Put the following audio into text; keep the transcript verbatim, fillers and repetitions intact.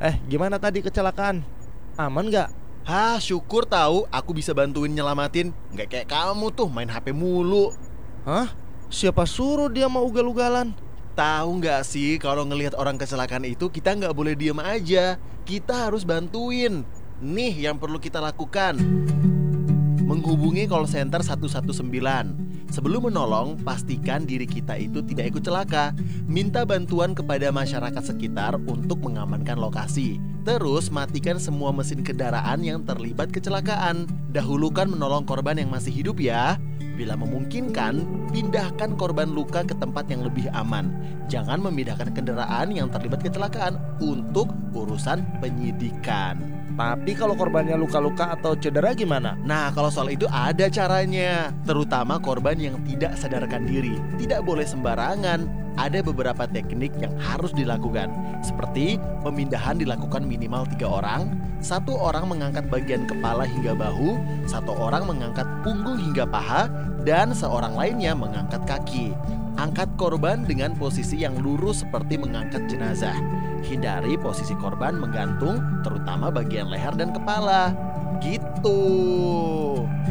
Eh, gimana tadi kecelakaan? Aman nggak? Hah, syukur tahu aku bisa bantuin nyelamatin. Nggak kayak kamu tuh main H P mulu. Hah? Siapa suruh dia mau ugal-ugalan? Tahu nggak sih kalau ngelihat orang kecelakaan itu kita nggak boleh diem aja. Kita harus bantuin. Nih yang perlu kita lakukan. Menghubungi call center satu satu sembilan. Sebelum menolong, pastikan diri kita itu tidak ikut celaka. Minta bantuan kepada masyarakat sekitar untuk mengamankan lokasi. Terus matikan semua mesin kendaraan yang terlibat kecelakaan. Dahulukan menolong korban yang masih hidup ya. Bila memungkinkan, pindahkan korban luka ke tempat yang lebih aman. Jangan memindahkan kendaraan yang terlibat kecelakaan untuk urusan penyidikan. Tapi kalau korbannya luka-luka atau cedera gimana? Nah, kalau soal itu ada caranya. Terutama korban yang tidak sadarkan diri. Tidak boleh sembarangan. Ada beberapa teknik yang harus dilakukan. Seperti pemindahan dilakukan minimal tiga orang. Satu orang mengangkat bagian kepala hingga bahu. Satu orang mengangkat punggung hingga paha. Dan seorang lainnya mengangkat kaki. Angkat korban dengan posisi yang lurus seperti mengangkat jenazah. Hindari posisi korban menggantung, terutama bagian leher dan kepala. Gitu.